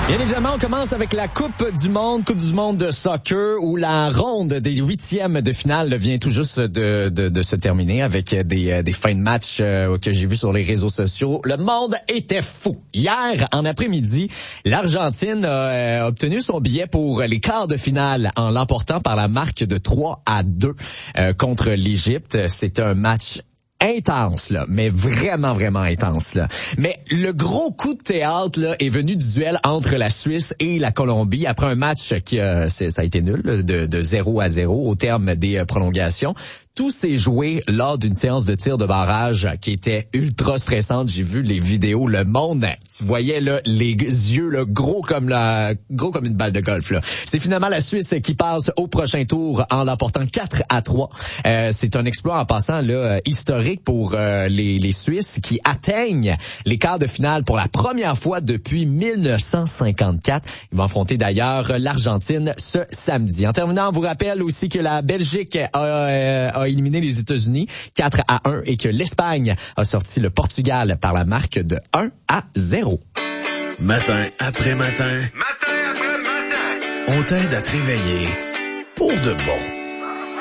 Bien évidemment, on commence avec la Coupe du Monde de soccer, où la ronde des 8e de finale vient tout juste de se terminer avec des fins de match que j'ai vues sur les réseaux sociaux. Le monde était fou. Hier, en après-midi, l'Argentine a obtenu son billet pour les quarts de finale en l'emportant par la marque de 3-2 contre l'Égypte. C'était un match intense, là, mais vraiment, vraiment intense, là. Mais le gros coup de théâtre, là, est venu du duel entre la Suisse et la Colombie après un match qui ça a été nul, là, de 0-0 au terme des prolongations. Tout s'est joué lors d'une séance de tir de barrage qui était ultra stressante. J'ai vu les vidéos, le monde, tu voyais là les yeux là, gros comme une balle de golf, là. C'est finalement la Suisse qui passe au prochain tour en l'emportant 4-3. C'est un exploit en passant là historique pour les Suisses qui atteignent les quarts de finale pour la première fois depuis 1954. Ils vont affronter d'ailleurs l'Argentine ce samedi. En terminant, on vous rappelle aussi que la Belgique a éliminé les États-Unis 4-1 et que l'Espagne a sorti le Portugal par la marque de 1-0. Matin après matin. Matin après matin. On t'aide à te réveiller pour de bon.